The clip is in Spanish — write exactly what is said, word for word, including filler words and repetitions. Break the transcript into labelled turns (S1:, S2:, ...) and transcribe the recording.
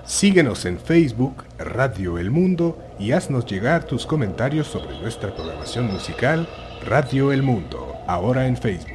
S1: Síguenos en Facebook, Radio El Mundo, y haznos llegar tus comentarios sobre nuestra programación musical, Radio El Mundo, ahora en Facebook.